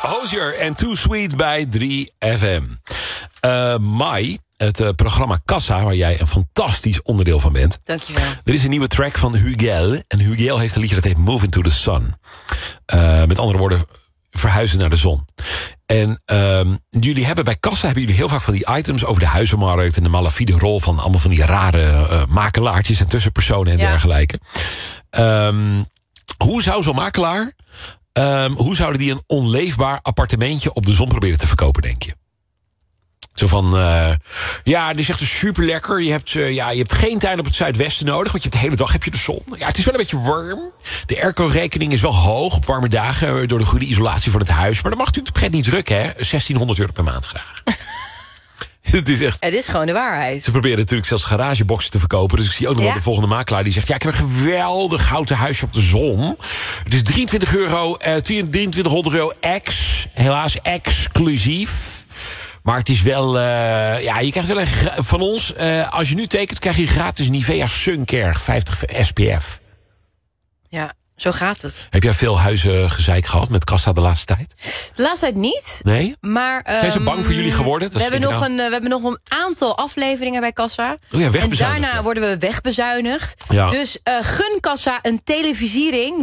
Hozier en Too Sweet bij 3FM. Mai, het programma Kassa, waar jij een fantastisch onderdeel van bent. Dankjewel. Er is een nieuwe track van Hugel. En Hugel heeft een liedje dat heet Move Into the Sun. Met andere woorden, verhuizen naar de zon. En jullie hebben bij Kassa heel vaak van die items over de huizenmarkt en de malafide rol van allemaal van die rare makelaartjes en tussenpersonen en dergelijke. Hoe zou zo'n makelaar, hoe zouden die een onleefbaar appartementje op de zon proberen te verkopen, denk je? Zo van, dit is echt super lekker. Je hebt geen tuin op het zuidwesten nodig, want je hebt de hele dag heb je de zon. Ja, het is wel een beetje warm. De airco-rekening is wel hoog op warme dagen door de goede isolatie van het huis. Maar dat mag natuurlijk de pret niet drukken, hè? €1600 per maand graag. Het is gewoon de waarheid. Ze proberen natuurlijk zelfs garageboxen te verkopen. Dus ik zie ook nog wel de volgende makelaar die zegt... ja, ik heb een geweldig houten huisje op de zon. Het is €2300 helaas exclusief. Maar het is wel... je krijgt wel van ons... als je nu tekent, krijg je gratis Nivea Suncare 50 SPF. Ja, zo gaat het. Heb jij veel huizengezeik gehad met Kassa de laatste tijd? De laatste tijd niet. Nee? Maar, zijn ze bang voor jullie geworden? We hebben nog een aantal afleveringen bij Kassa. Oh ja, en daarna worden we wegbezuinigd. Ja. Dus gun Kassa een televisiering.